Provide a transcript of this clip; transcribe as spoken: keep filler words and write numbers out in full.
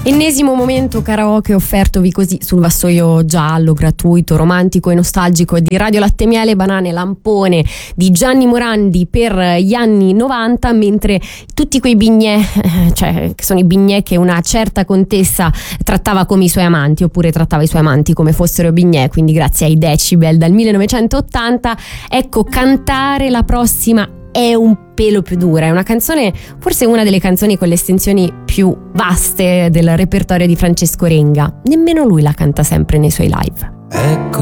Ennesimo momento karaoke offertovi così sul vassoio giallo, gratuito, romantico e nostalgico di Radio Latte Miele, Banane Lampone di Gianni Morandi per gli anni novanta, mentre tutti quei bignè, cioè che sono i bignè che una certa contessa trattava come i suoi amanti, oppure trattava i suoi amanti come fossero bignè, quindi grazie ai decibel dal millenovecentottanta, ecco, cantare la prossima è un pelo più dura, è una canzone, forse una delle canzoni con le estensioni più vaste del repertorio di Francesco Renga. Nemmeno lui la canta sempre nei suoi live. Ecco